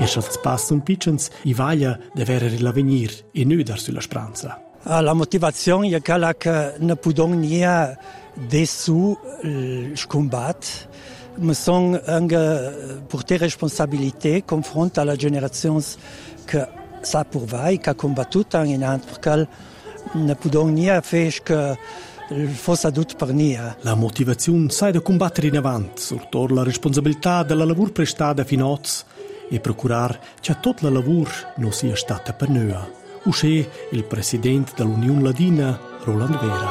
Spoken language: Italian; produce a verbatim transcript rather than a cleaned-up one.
Mischels pass sun pitschens, i vaglia dever l'avenir e nöder sulla speranza. La motivazione è quella che ne podong nia dessu il combat, ma son anche porter responsabilità confronto alla generazione che sa purvai, che ha combattuto in anno, perché ne podong nia fes che fosse adut per nia. La motivazione sai da combattere in avanti, surtor la responsabilità della lavur prestata finoz e procurar che tot la lavur non sia stata per noi. Usce il presidente dell'Unione Ladina, Roland Vera.